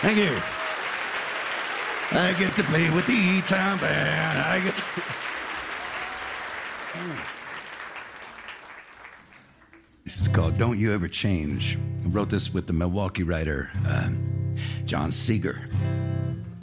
Thank you. I get to play with the E-Town Band. I get to... This is called Don't You Ever Change. I wrote this with the Milwaukee writer, John Seeger.